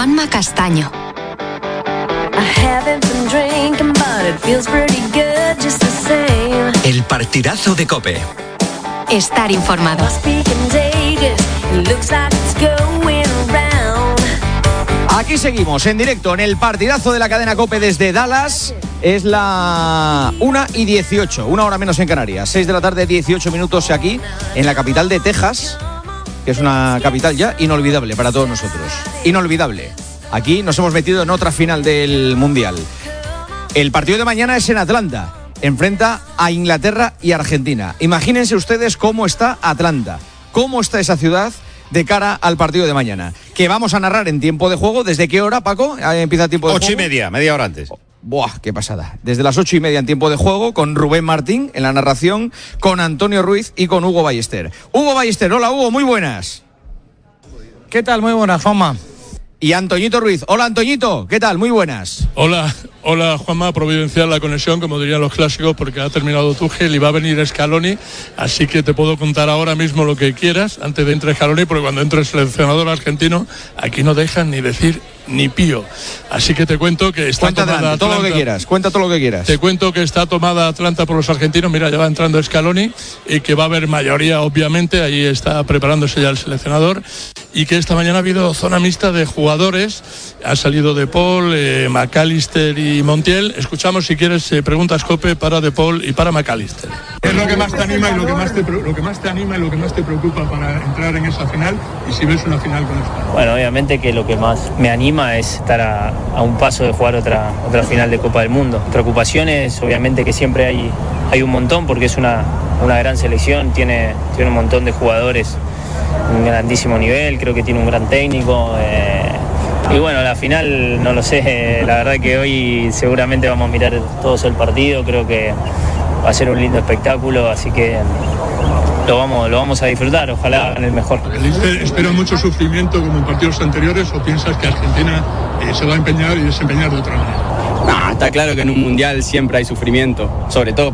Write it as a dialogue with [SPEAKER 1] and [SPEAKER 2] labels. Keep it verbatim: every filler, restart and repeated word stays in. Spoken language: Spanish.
[SPEAKER 1] Juanma Castaño.
[SPEAKER 2] El partidazo de COPE.
[SPEAKER 1] Estar informado.
[SPEAKER 3] Aquí seguimos en directo en el partidazo de la cadena COPE desde Dallas. Es la una y dieciocho, una hora menos en Canarias. seis de la tarde, dieciocho minutos aquí en la capital de Texas, que es una capital ya inolvidable para todos nosotros. Inolvidable. Aquí nos hemos metido en otra final del Mundial. El partido de mañana es en Atlanta. Enfrenta a Inglaterra y Argentina. Imagínense ustedes cómo está Atlanta, cómo está esa ciudad de cara al partido de mañana, que vamos a narrar en tiempo de juego. ¿Desde qué hora, Paco? Empieza tiempo de
[SPEAKER 4] Ocho
[SPEAKER 3] juego.
[SPEAKER 4] y media, media hora antes.
[SPEAKER 3] Buah, qué pasada. Desde las ocho y media en tiempo de juego, con Rubén Martín en la narración, con Antonio Ruiz y con Hugo Ballester. Hugo Ballester, hola Hugo, muy buenas.
[SPEAKER 5] ¿Qué tal? Muy buenas, Juanma.
[SPEAKER 3] Y Antoñito Ruiz. Hola Antoñito, ¿qué tal? Muy buenas.
[SPEAKER 6] Hola, hola Juanma, providencial la conexión, como dirían los clásicos, porque ha terminado Tuchel y va a venir Scaloni, así que te puedo contar ahora mismo lo que quieras antes de entrar Scaloni, porque cuando entre el seleccionador argentino, aquí no dejan ni decir ni pío. Así que te cuento que está
[SPEAKER 3] Cuenta
[SPEAKER 6] tomada
[SPEAKER 3] adelante, todo
[SPEAKER 6] Atlanta.
[SPEAKER 3] lo que quieras, cuenta todo lo que quieras.
[SPEAKER 6] Te cuento que está tomada Atlanta por los argentinos, mira, ya va entrando Scaloni, y que va a haber mayoría, obviamente, ahí está preparándose ya el seleccionador, y que esta mañana ha habido zona mixta de jugadores, ha salido De Paul, eh, McAllister y Montiel. Escuchamos, si quieres, eh, preguntas COPE para De Paul y para McAllister.
[SPEAKER 7] ¿Qué es lo que más te anima y lo que más te, lo que más te anima y lo que más te preocupa para entrar en esa final, y si ves una final con esta?
[SPEAKER 8] Bueno, obviamente que lo que más me anima es estar a, a un paso de jugar otra, otra final de Copa del Mundo. Preocupaciones, obviamente que siempre hay, hay un montón, porque es una, una gran selección, tiene, tiene un montón de jugadores, un grandísimo nivel, creo que tiene un gran técnico. Eh, y bueno, la final no lo sé, la verdad que hoy seguramente vamos a mirar todos el partido, creo que va a ser un lindo espectáculo, así que lo vamos, lo vamos a disfrutar, ojalá en el mejor.
[SPEAKER 7] ¿Espera mucho sufrimiento como en partidos anteriores o piensas que Argentina eh, se va a empeñar y desempeñar de otra manera?
[SPEAKER 9] No, está claro que en un mundial siempre hay sufrimiento, sobre todo